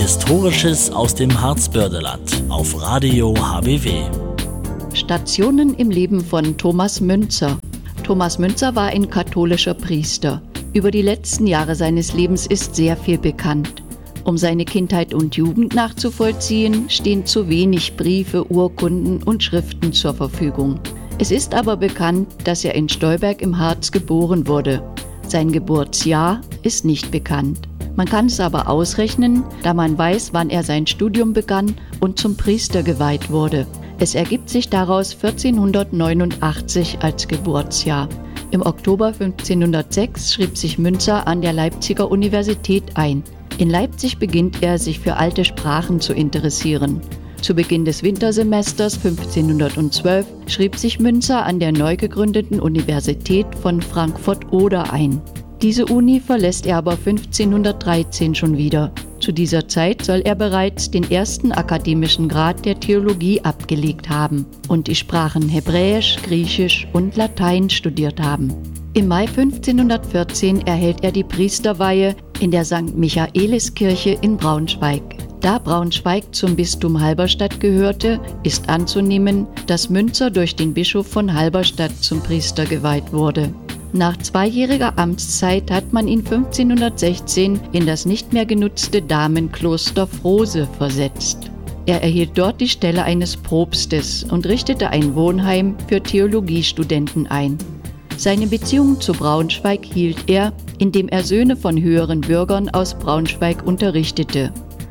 Historisches aus dem Harzbördeland auf Radio HBW. Stationen im Leben von Thomas Müntzer. Thomas Müntzer war ein katholischer Priester. Über die letzten Jahre seines Lebens ist sehr viel bekannt. Um seine Kindheit und Jugend nachzuvollziehen, stehen zu wenig Briefe, Urkunden und Schriften zur Verfügung. Es ist aber bekannt, dass er in Stolberg im Harz geboren wurde. Sein Geburtsjahr ist nicht bekannt. Man kann es aber ausrechnen, da man weiß, wann er sein Studium begann und zum Priester geweiht wurde. Es ergibt sich daraus 1489 als Geburtsjahr. Im Oktober 1506 schrieb sich Müntzer an der Leipziger Universität ein. In Leipzig beginnt er, sich für alte Sprachen zu interessieren. Zu Beginn des Wintersemesters 1512 schrieb sich Müntzer an der neu gegründeten Universität von Frankfurt-Oder ein. Diese Uni verlässt er aber 1513 schon wieder. Zu dieser Zeit soll er bereits den ersten akademischen Grad der Theologie abgelegt haben und die Sprachen Hebräisch, Griechisch und Latein studiert haben. Im Mai 1514 erhält er die Priesterweihe in der St. Michaeliskirche in Braunschweig. Da Braunschweig zum Bistum Halberstadt gehörte, ist anzunehmen, dass Müntzer durch den Bischof von Halberstadt zum Priester geweiht wurde. Nach 2-jähriger Amtszeit hat man ihn 1516 in das nicht mehr genutzte Damenkloster Frose versetzt. Er erhielt dort die Stelle eines Propstes und richtete ein Wohnheim für Theologiestudenten ein. Seine Beziehung zu Braunschweig hielt er, indem er Söhne von höheren Bürgern aus Braunschweig unterrichtete.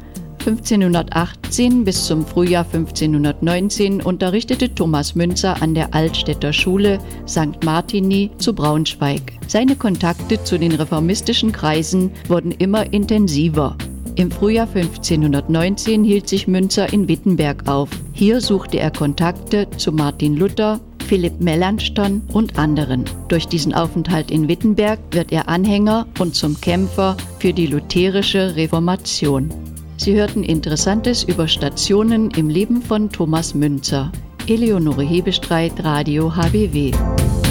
1518 bis zum Frühjahr 1519 unterrichtete Thomas Müntzer an der Altstädter Schule St. Martini zu Braunschweig. Seine Kontakte zu den reformistischen Kreisen wurden immer intensiver. Im Frühjahr 1519 hielt sich Müntzer in Wittenberg auf. Hier suchte er Kontakte zu Martin Luther, Philipp Melanchthon und anderen. Durch diesen Aufenthalt in Wittenberg wird er Anhänger und zum Kämpfer für die lutherische Reformation. Sie hörten Interessantes über Stationen im Leben von Thomas Müntzer. Eleonore Hebestreit, Radio HBW.